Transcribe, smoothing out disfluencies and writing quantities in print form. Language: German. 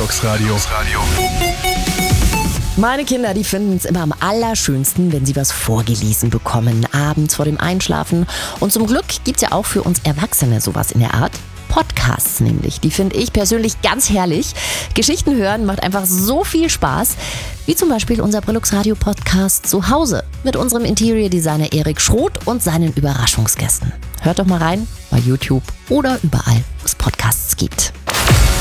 Brillux Radio. Meine Kinder, die finden es immer am allerschönsten, wenn sie was vorgelesen bekommen, abends vor dem Einschlafen. Und zum Glück gibt es ja auch für uns Erwachsene sowas in der Art. Podcasts nämlich, die finde ich persönlich ganz herrlich. Geschichten hören macht einfach so viel Spaß, wie zum Beispiel unser Brillux Radio Podcast Zuhause mit unserem Interior Designer Erik Schroth und seinen Überraschungsgästen. Hört doch mal rein bei YouTube oder überall, wo es Podcasts gibt.